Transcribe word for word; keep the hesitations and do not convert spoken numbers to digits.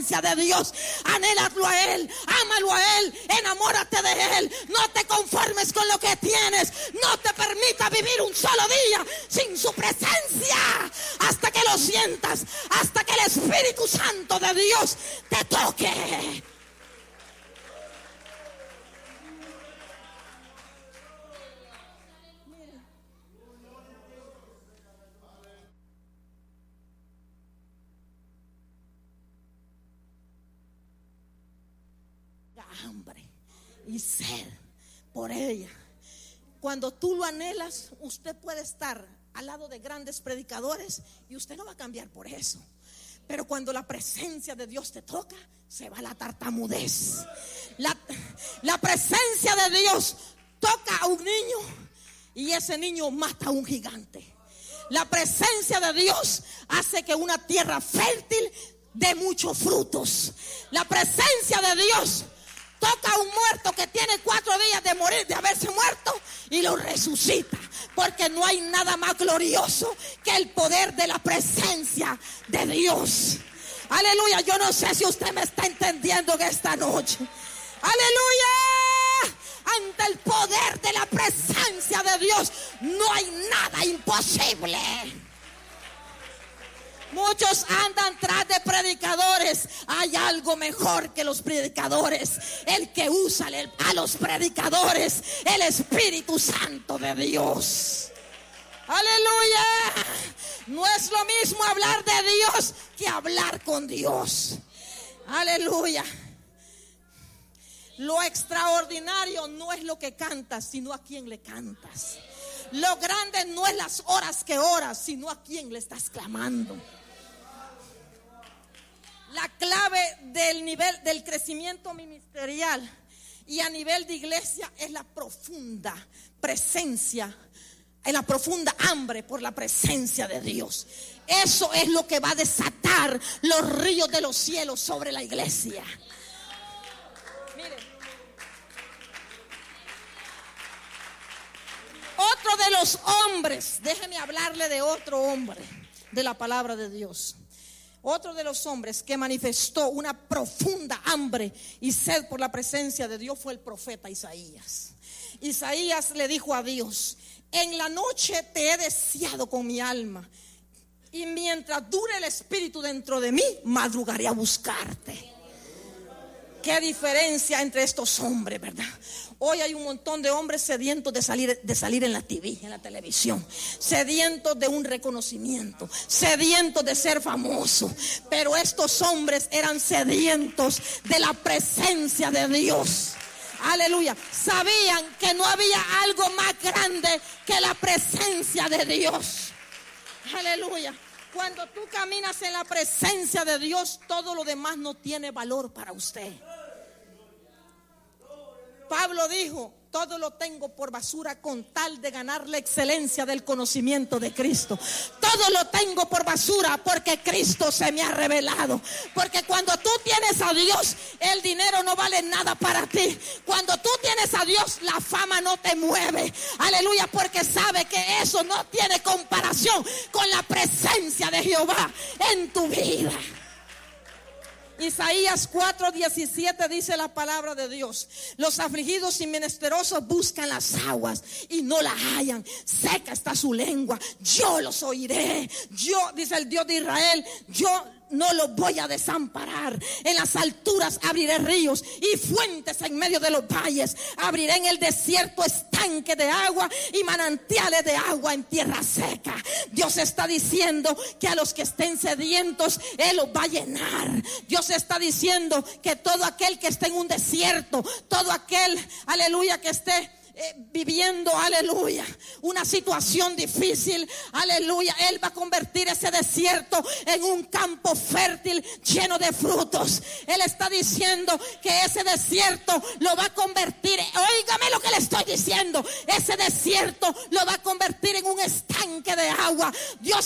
de Dios, anhélalo a Él, ámalo a Él, enamórate de Él, no te conformes con lo que tienes, no te permita vivir un solo día sin su presencia, hasta que lo sientas, hasta que el Espíritu Santo de Dios te toque. Hambre y sed por ella. Cuando tú lo anhelas, usted puede estar al lado de grandes predicadores y usted no va a cambiar por eso. Pero cuando la presencia de Dios te toca, se va la tartamudez. La, la presencia de Dios toca a un niño y ese niño mata a un gigante. La presencia de Dios hace que una tierra fértil dé muchos frutos. La presencia de Dios toca a un muerto que tiene cuatro días de morir, de haberse muerto, y lo resucita. Porque no hay nada más glorioso que el poder de la presencia de Dios. Aleluya. Yo no sé si usted me está entendiendo en esta noche. Aleluya. Ante el poder de la presencia de Dios no hay nada imposible. Muchos andan tras de predicadores. Hay algo mejor que los predicadores. El que usa a los predicadores, el Espíritu Santo de Dios. Aleluya. No es lo mismo hablar de Dios que hablar con Dios. Aleluya. Lo extraordinario no es lo que cantas, sino a quién le cantas. Lo grande no es las horas que oras, sino a quién le estás clamando. La clave del nivel del crecimiento ministerial y a nivel de iglesia es la profunda presencia, es la profunda hambre por la presencia de Dios. Eso es lo que va a desatar los ríos de los cielos sobre la iglesia. Mire, otro de los hombres, déjeme hablarle de otro hombre de la palabra de Dios. Otro de los hombres que manifestó una profunda hambre y sed por la presencia de Dios fue el profeta Isaías. Isaías le dijo a Dios: en la noche te he deseado con mi alma, y mientras dure el espíritu dentro de mí, madrugaré a buscarte. Qué diferencia entre estos hombres, ¿verdad? Hoy hay un montón de hombres sedientos de salir, de salir en la T V, en la televisión, sedientos de un reconocimiento, sedientos de ser famoso. Pero estos hombres eran sedientos de la presencia de Dios. Aleluya. Sabían que no había algo más grande que la presencia de Dios. Aleluya. Cuando tú caminas en la presencia de Dios, todo lo demás no tiene valor para usted. Pablo dijo: todo lo tengo por basura con tal de ganar la excelencia del conocimiento de Cristo. Todo lo tengo por basura porque Cristo se me ha revelado. Porque cuando tú tienes a Dios, el dinero no vale nada para ti. Cuando tú tienes a Dios, la fama no te mueve. Aleluya, porque sabe que eso no tiene comparación con la presencia de Jehová en tu vida. Isaías cuatro diecisiete dice la palabra de Dios: los afligidos y menesterosos buscan las aguas y no las hallan. Seca está su lengua, yo los oiré. Yo, dice el Dios de Israel, yo no los voy a desamparar. En las alturas abriré ríos y fuentes en medio de los valles. Abriré en el desierto estanque de agua y manantiales de agua en tierra seca. Dios está diciendo que a los que estén sedientos, Él los va a llenar. Dios está diciendo que todo aquel que esté en un desierto, todo aquel, aleluya, que esté Eh, viviendo, aleluya, una situación difícil, aleluya, Él va a convertir ese desierto en un campo fértil lleno de frutos. Él está diciendo que ese desierto lo va a convertir, óigame lo que le estoy diciendo, ese desierto lo va a convertir en un estanque de agua. Dios